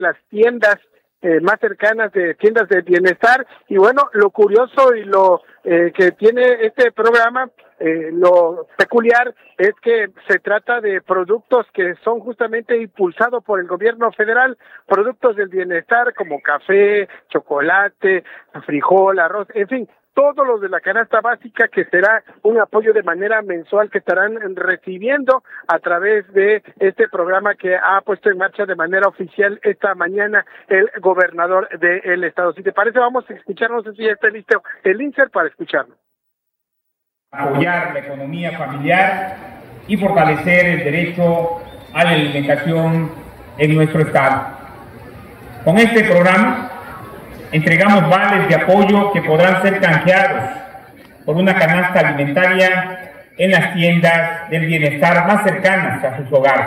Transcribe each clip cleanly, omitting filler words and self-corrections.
las tiendas más cercanas de tiendas de bienestar. Y bueno, lo curioso y lo que tiene este programa, lo peculiar es que se trata de productos que son justamente impulsados por el gobierno federal, productos del bienestar como café, chocolate, frijol, arroz, en fin, todos los de la canasta básica, que será un apoyo de manera mensual que estarán recibiendo a través de este programa que ha puesto en marcha de manera oficial esta mañana el gobernador del estado. Si te parece, vamos a escuchar, no sé si ya está listo el insert para escucharlo. Apoyar la economía familiar y fortalecer el derecho a la alimentación en nuestro estado. Con este programa entregamos vales de apoyo que podrán ser canjeados por una canasta alimentaria en las tiendas del bienestar más cercanas a sus hogares.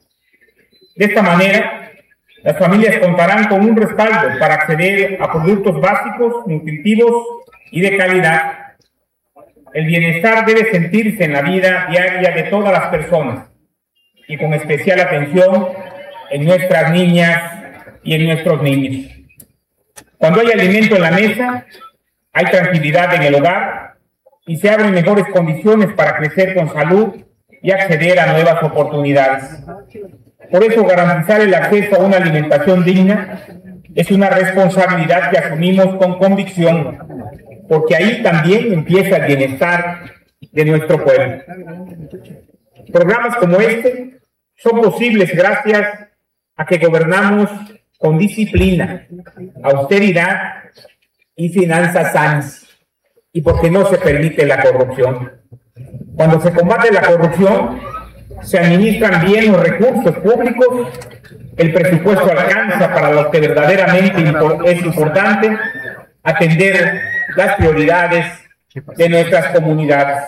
De esta manera, las familias contarán con un respaldo para acceder a productos básicos, nutritivos y de calidad. El bienestar debe sentirse en la vida diaria de todas las personas y con especial atención en nuestras niñas y en nuestros niños. Cuando hay alimento en la mesa, hay tranquilidad en el hogar y se abren mejores condiciones para crecer con salud y acceder a nuevas oportunidades. Por eso, garantizar el acceso a una alimentación digna es una responsabilidad que asumimos con convicción, porque ahí también empieza el bienestar de nuestro pueblo. Programas como este son posibles gracias a que gobernamos con disciplina, austeridad y finanzas sanas, y porque no se permite la corrupción. Cuando se combate la corrupción, se administran bien los recursos públicos, el presupuesto alcanza para lo que verdaderamente es importante, atender las prioridades de nuestras comunidades.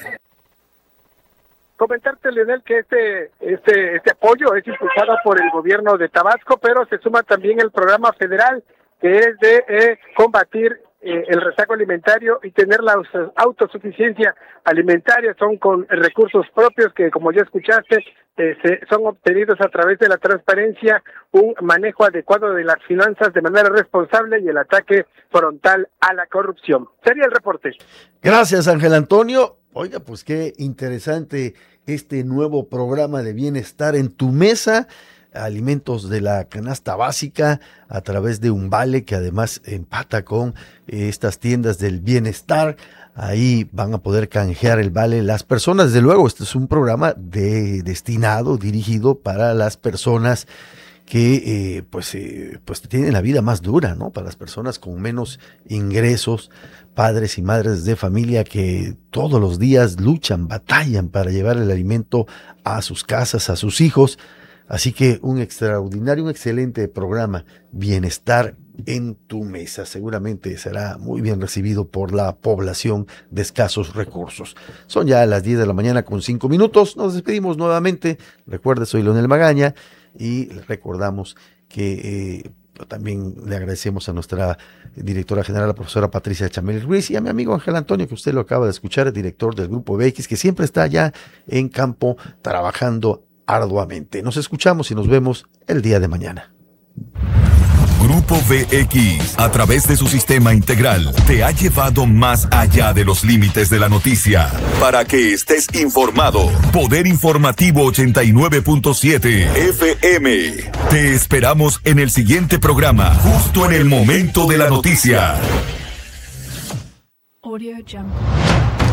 Comentarte, Leonel, que este apoyo es impulsado por el gobierno de Tabasco, pero se suma también el programa federal, que es de combatir el rezago alimentario y tener la autosuficiencia alimentaria. Son con recursos propios que, como ya escuchaste, son obtenidos a través de la transparencia, un manejo adecuado de las finanzas de manera responsable y el ataque frontal a la corrupción. Sería el reporte. Gracias, Ángel Antonio. Oiga, pues qué interesante este nuevo programa de bienestar en tu mesa, alimentos de la canasta básica a través de un vale que además empata con estas tiendas del bienestar. Ahí van a poder canjear el vale las personas. Desde luego, este es un programa dirigido para las personas que pues tienen la vida más dura, ¿no? Para las personas con menos ingresos, padres y madres de familia que todos los días luchan, batallan para llevar el alimento a sus casas, a sus hijos. Así que un extraordinario, un excelente programa, Bienestar en tu mesa. Seguramente será muy bien recibido por la población de escasos recursos. Son ya las 10 de la mañana con 5 minutos. Nos despedimos nuevamente. Recuerde, soy Leonel Magaña y recordamos que también le agradecemos a nuestra directora general, la profesora Patricia Chamel Ruiz, y a mi amigo Ángel Antonio, que usted lo acaba de escuchar, el director del Grupo BX, que siempre está allá en campo trabajando arduamente. Nos escuchamos y nos vemos el día de mañana. Grupo VX, a través de su sistema integral, te ha llevado más allá de los límites de la noticia. Para que estés informado, Poder Informativo 89.7 FM. Te esperamos en el siguiente programa, justo en el momento de la noticia. Audio Jungle.